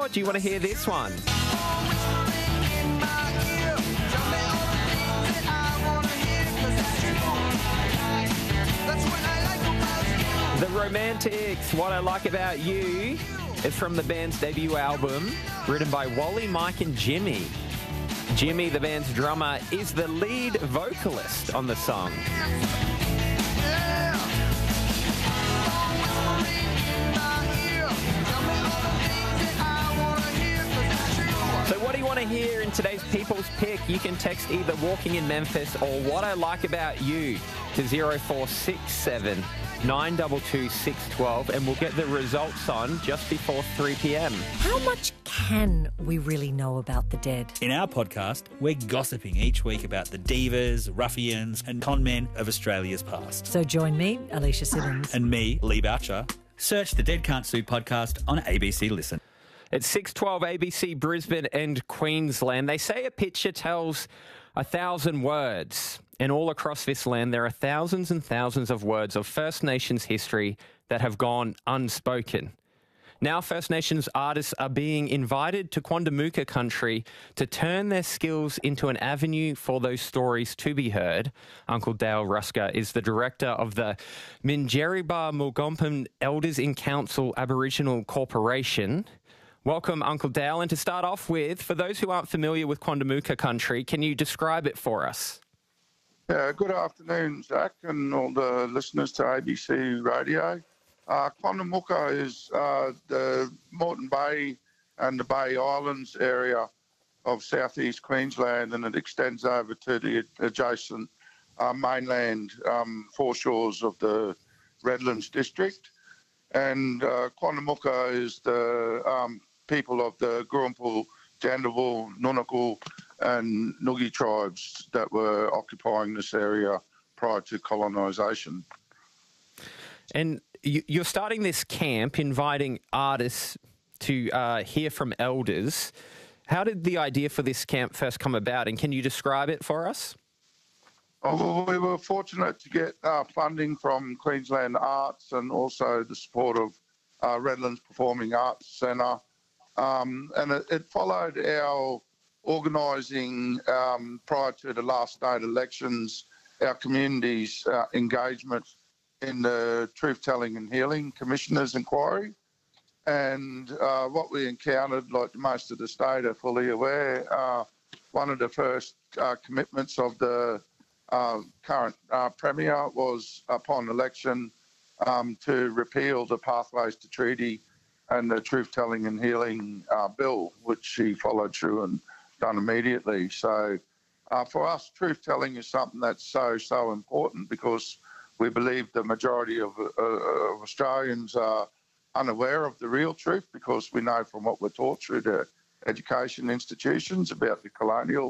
or do you want to hear this one? The Romantics, What I Like About You. It's from the band's debut album, written by Wally, Mike and Jimmy. Jimmy, the band's drummer, is the lead vocalist on the song. So what do you want to hear in today's People's Pick? You can text either Walking in Memphis or What I Like About You to 0467 922 612, and we'll get the results on just before 3 p.m. How much can we really know about the dead? In our podcast, we're gossiping each week about the divas, ruffians and con men of Australia's past. So join me, Alicia Simmons. And me, Lee Boucher. Search the Dead Can't Sue podcast on ABC Listen. It's 6:12 ABC Brisbane and Queensland. They say a picture tells 1,000 words. And all across this land, there are thousands and thousands of words of First Nations history that have gone unspoken. Now First Nations artists are being invited to Quandamooka country to turn their skills into an avenue for those stories to be heard. Uncle Dale Rusker is the director of the Minjerribah Mulgompin Elders in Council Aboriginal Corporation. Welcome, Uncle Dale. And to start off with, for those who aren't familiar with Quandamooka country, can you describe it for us? Yeah, good afternoon, Zach, and all the listeners to ABC Radio. Quandamooka is the Moreton Bay and the Bay Islands area of southeast Queensland, and it extends over to the adjacent mainland foreshores of the Redlands district. And Quandamooka is the people of the Gurrumpul, Jandavul, Nunukul and Noogie tribes that were occupying this area prior to colonisation. And you're starting this camp inviting artists to hear from elders. How did the idea for this camp first come about, and can you describe it for us? Well, we were fortunate to get funding from Queensland Arts and also the support of Redlands Performing Arts Centre. And it followed our organising prior to the last state elections, our community's engagement in the Truth Telling and Healing Commissioner's inquiry. And what we encountered, like most of the state are fully aware, one of the first commitments of the current Premier was upon election to repeal the Pathways to Treaty and the Truth Telling and Healing Bill, which he followed through and done immediately. So for us, truth telling is something that's so important because we believe the majority of Australians are unaware of the real truth because we know from what we're taught through the education institutions about the colonial